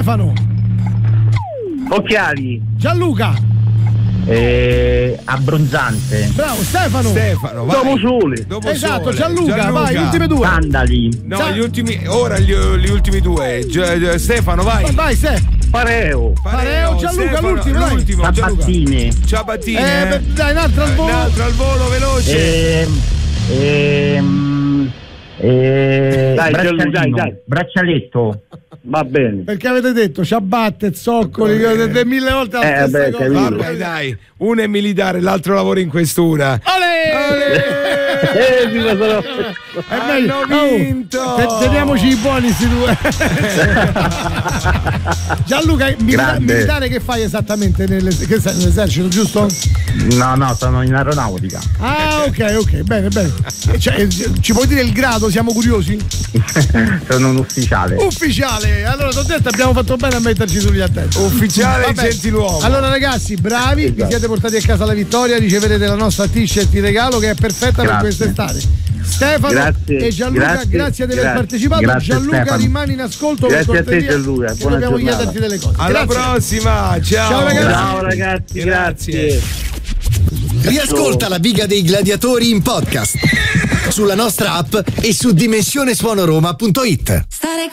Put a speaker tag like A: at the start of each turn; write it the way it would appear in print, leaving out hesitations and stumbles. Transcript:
A: Stefano.
B: Occhiali.
A: Gianluca.
C: Abbronzante.
A: Bravo Stefano.
D: Vai.
B: Dopo sole.
A: Esatto, Gianluca, vai, gli ultimi due.
C: Sandali.
D: No, gli ultimi ultimi due. Stefano, vai.
A: Vai,
B: Pareo.
A: Gianluca,
D: Stefano,
A: l'ultimo.
C: Ciabattine.
D: Ciabattine.
A: Dai, un altro al volo.
D: Un altro al volo, veloce.
B: Dai, dai.
C: Braccialetto.
B: Va bene.
A: Perché avete detto ciabatte, zoccoli, mille volte la stessa cosa.
D: Vabbè, dai, uno è militare, l'altro lavora in questura. Hanno vinto.
A: Teniamoci i buoni sti due. Gianluca, militare che fai esattamente nell'esercito, giusto?
C: No, sono in aeronautica.
A: Ah, ok, bene. Cioè, ci puoi dire il grado? Siamo curiosi?
C: Sono un ufficiale.
A: Allora t'ho detto, abbiamo fatto bene a metterci sugli attenti.
D: Ufficiale e gentiluomo.
A: Allora ragazzi, bravi, vi siete portati a casa la vittoria, riceverete la nostra t-shirt in regalo che è perfetta per quest'estate. Stefano e Gianluca, grazie di aver partecipato. Gianluca,
C: Stefano.
A: rimani in ascolto.
B: Grazie a te, Gianluca.
A: Che dobbiamo chiederti delle cose.
D: Alla prossima, ciao
A: ragazzi.
B: Ciao ragazzi, grazie.
E: Riascolta la Biga dei Gladiatori in podcast sulla nostra app e su dimensionesuonoroma.it.